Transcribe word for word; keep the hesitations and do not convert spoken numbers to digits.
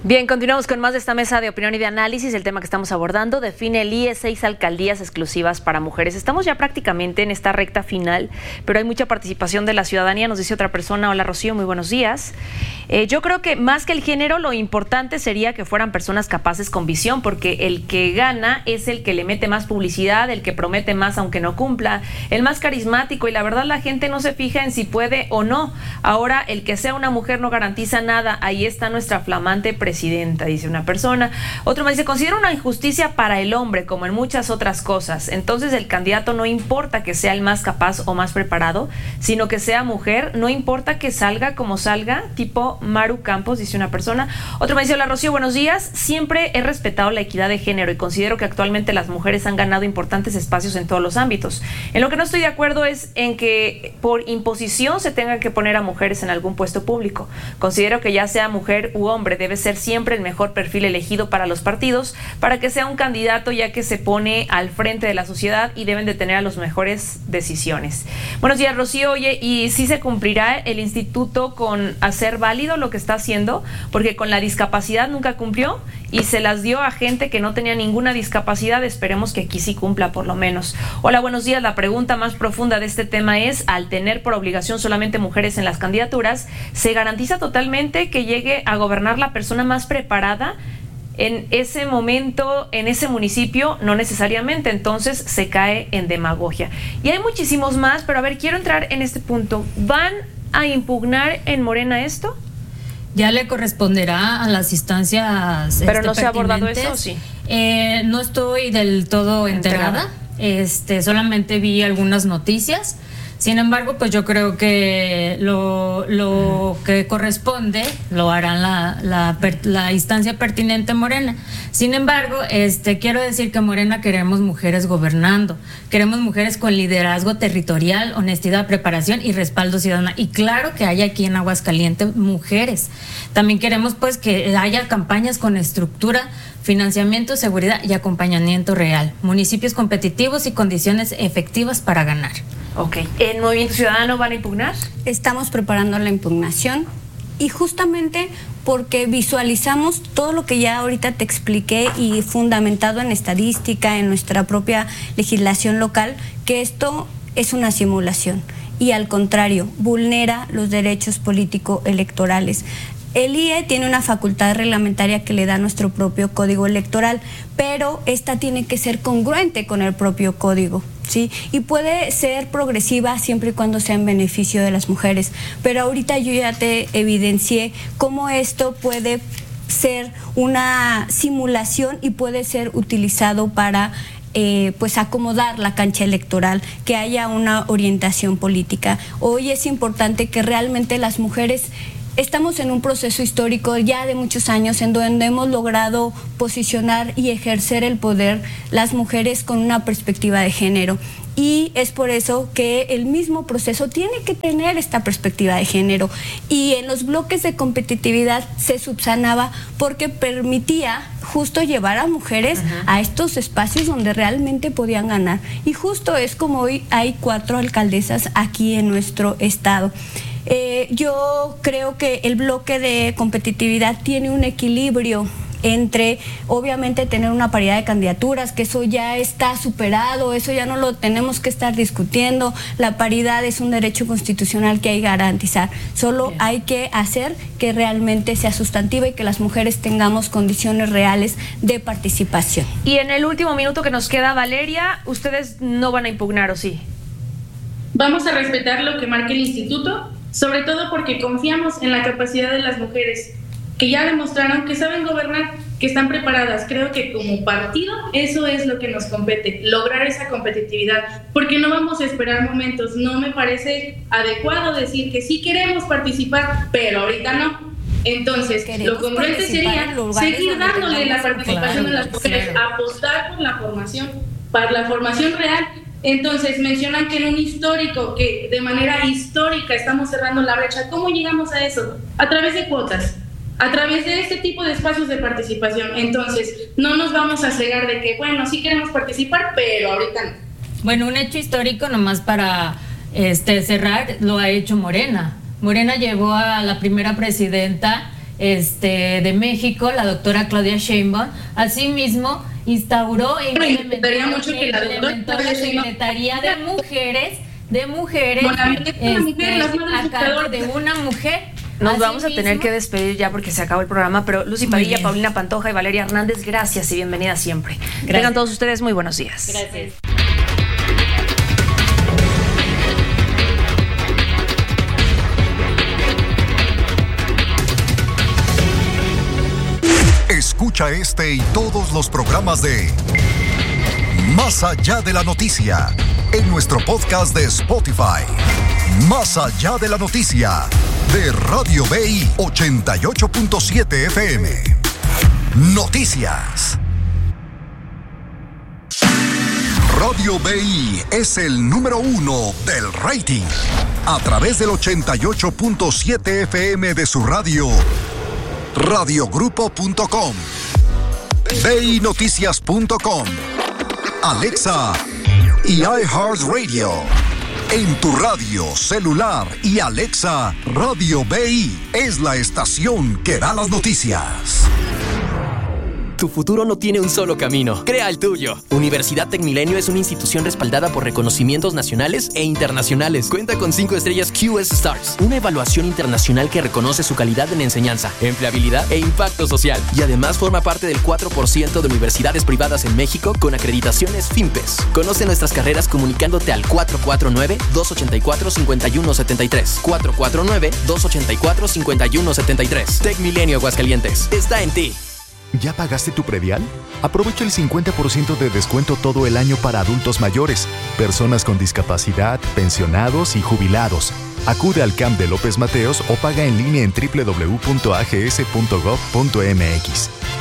Bien, continuamos con más de esta mesa de opinión y de análisis. El tema que estamos abordando define el I E seis alcaldías exclusivas para mujeres. Estamos ya prácticamente en esta recta final, pero hay mucha participación de la ciudadanía. Nos dice otra persona: hola Rocío, muy buenos días. Eh, yo creo que más que el género, lo importante sería que fueran personas capaces con visión, porque el que gana es el que le mete más publicidad, el que promete más aunque no cumpla, el más carismático, y la verdad la gente no se fija en si puede o no. Ahora, el que sea una mujer no garantiza nada. Ahí está nuestra flamante presidenta. Presidenta, dice una persona. Otro me dice: considera una injusticia para el hombre, como en muchas otras cosas. Entonces el candidato no importa que sea el más capaz o más preparado, sino que sea mujer, no importa que salga como salga, tipo Maru Campos, dice una persona. Otro me dice: hola Rocío, buenos días. Siempre he respetado la equidad de género y considero que actualmente las mujeres han ganado importantes espacios en todos los ámbitos. En lo que no estoy de acuerdo es en que por imposición se tenga que poner a mujeres en algún puesto público. Considero que ya sea mujer u hombre, debe ser siempre el mejor perfil elegido para los partidos para que sea un candidato, ya que se pone al frente de la sociedad y deben de tener a las mejores decisiones. Buenos días, Rocío. Oye, ¿y si se cumplirá el instituto con hacer válido lo que está haciendo? Porque con la discapacidad nunca cumplió y se las dio a gente que no tenía ninguna discapacidad. Esperemos que aquí sí cumpla por lo menos. Hola, buenos días. La pregunta más profunda de este tema es: al tener por obligación solamente mujeres en las candidaturas, ¿se garantiza totalmente que llegue a gobernar la persona más preparada en ese momento, en ese municipio? No necesariamente. Entonces se cae en demagogia. Y hay muchísimos más, pero a ver, quiero entrar en este punto. ¿Van a impugnar en Morena esto? Ya le corresponderá a las instancias. Pero este, no se ha abordado eso, ¿sí? Eh, no estoy del todo enterada. enterada. Este, solamente vi algunas noticias. Sin embargo, pues yo creo que lo, lo que corresponde lo hará la, la, la instancia pertinente Morena. Sin embargo, este, quiero decir que Morena queremos mujeres gobernando, queremos mujeres con liderazgo territorial, honestidad, preparación y respaldo ciudadano. Y claro que hay aquí en Aguascalientes mujeres. También queremos pues que haya campañas con estructura, financiamiento, seguridad y acompañamiento real, municipios competitivos y condiciones efectivas para ganar. Ok. ¿En Movimiento Ciudadano van a impugnar? Estamos preparando la impugnación y justamente porque visualizamos todo lo que ya ahorita te expliqué y fundamentado en estadística, en nuestra propia legislación local, que esto es una simulación y al contrario, vulnera los derechos político-electorales. El I E tiene una facultad reglamentaria que le da nuestro propio código electoral, pero esta tiene que ser congruente con el propio código, ¿sí? Y puede ser progresiva siempre y cuando sea en beneficio de las mujeres. Pero ahorita yo ya te evidencié cómo esto puede ser una simulación y puede ser utilizado para Eh, pues acomodar la cancha electoral, que haya una orientación política. Hoy es importante que realmente las mujeres estamos en un proceso histórico ya de muchos años en donde hemos logrado posicionar y ejercer el poder las mujeres con una perspectiva de género. Y es por eso que el mismo proceso tiene que tener esta perspectiva de género. Y en los bloques de competitividad se subsanaba porque permitía justo llevar a mujeres uh-huh. a estos espacios donde realmente podían ganar. Y justo es como hoy hay cuatro alcaldesas aquí en nuestro estado. Eh, yo creo que el bloque de competitividad tiene un equilibrio entre, obviamente, tener una paridad de candidaturas, que eso ya está superado, eso ya no lo tenemos que estar discutiendo. La paridad es un derecho constitucional que hay que garantizar. Solo Bien. hay que hacer que realmente sea sustantiva y que las mujeres tengamos condiciones reales de participación. Y en el último minuto que nos queda, Valeria, ¿ustedes no van a impugnar o sí? Vamos a respetar lo que marque el instituto, sobre todo porque confiamos en la capacidad de las mujeres, que ya demostraron que saben gobernar, que están preparadas. Creo que como partido eso es lo que nos compete, lograr esa competitividad, porque no vamos a esperar momentos. No me parece adecuado decir que sí queremos participar, pero ahorita no. Entonces, lo congruente sería seguir dándole la participación de las mujeres, apostar por la formación, para la formación real. Entonces, mencionan que en un histórico, que de manera histórica estamos cerrando la brecha. ¿Cómo llegamos a eso? A través de cuotas, a través de este tipo de espacios de participación. Entonces, no nos vamos a cegar de que, bueno, sí queremos participar, pero ahorita no. Bueno, un hecho histórico nomás para este cerrar, lo ha hecho Morena. Morena llevó a la primera presidenta este, de México, la doctora Claudia Sheinbaum, asimismo instauró e implementó, mucho que la, implementó la Secretaría de Mujeres, de Mujeres, bueno, este, mujer, a cargo de una mujer. Nos Así vamos a mismo, tener que despedir ya porque se acabó el programa, pero Lucy Padilla, bien. Paulina Pantoja y Valeria Hernández, gracias y bienvenidas siempre. Gracias. Tengan todos ustedes muy buenos días. Gracias. Escucha este y todos los programas de Más Allá de la Noticia en nuestro podcast de Spotify. Más Allá de la Noticia de Radio B I ochenta y ocho punto siete F M. Noticias. Radio B I es el número uno del rating. A través del ochenta y ocho punto siete F M de su radio, radiogrupo punto com, B I noticias punto com, Alexa y iHeartRadio. En tu radio, celular y Alexa, Radio B I es la estación que da las noticias. Tu futuro no tiene un solo camino. Crea el tuyo. Universidad Tecmilenio es una institución respaldada por reconocimientos nacionales e internacionales. Cuenta con cinco estrellas Q S Stars, una evaluación internacional que reconoce su calidad en enseñanza, empleabilidad e impacto social. Y además forma parte del cuatro por ciento de universidades privadas en México con acreditaciones FIMPES. Conoce nuestras carreras comunicándote al cuatro cuatro nueve, dos ocho cuatro, cinco uno siete tres. cuatro cuatro nueve, dos ocho cuatro, cinco uno siete tres. Tecmilenio Aguascalientes. Está en ti. ¿Ya pagaste tu predial? Aprovecha el cincuenta por ciento de descuento todo el año para adultos mayores, personas con discapacidad, pensionados y jubilados. Acude al C A M de López Mateos o paga en línea en doble u doble u doble u punto a g s punto gov punto m x.